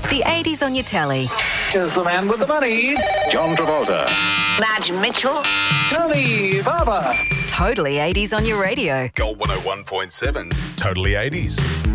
The 80s on your telly. Here's the man with the money, John Travolta. Madge Mitchell. Tony Barber. Totally 80s on your radio. Gold 101.7's Totally 80s.